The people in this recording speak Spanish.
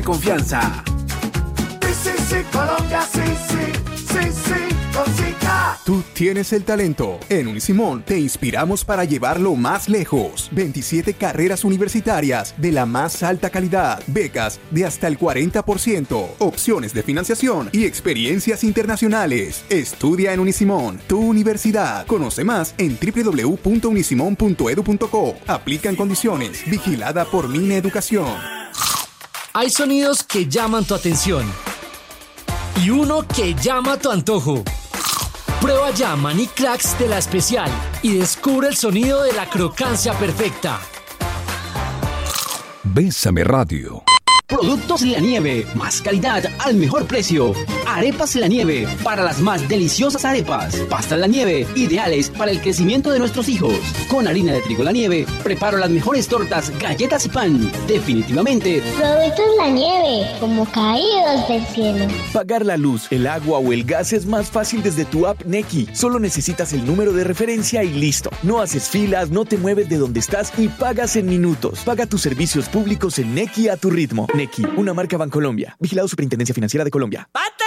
confianza. Sí, Colombia, sí, Sica. Tú tienes el talento. En Unisimón te inspiramos para llevarlo más lejos. 27 carreras universitarias de la más alta calidad, becas de hasta el 40%, opciones de financiación y experiencias internacionales. Estudia en Unisimón, tu universidad. Conoce más en www.unisimon.edu.co. Aplican condiciones. Vigilada por Mineducación. Hay sonidos que llaman tu atención y uno que llama tu antojo. Prueba ya Maní Cracks de La Especial y descubre el sonido de la crocancia perfecta. Bésame Radio. Productos La Nieve, más calidad al mejor precio. Arepas La Nieve, para las más deliciosas arepas. Pastas La Nieve, ideales para el crecimiento de nuestros hijos. Con harina de trigo La Nieve, preparo las mejores tortas, galletas y pan. Definitivamente, Productos La Nieve, como caídos del cielo. Pagar la luz, el agua o el gas es más fácil desde tu app Nequi. Solo necesitas el número de referencia y listo. No haces filas, no te mueves de donde estás y pagas en minutos. Paga tus servicios públicos en Nequi a tu ritmo. Nequi, una marca Bancolombia. Vigilado Superintendencia Financiera de Colombia. ¡Pate!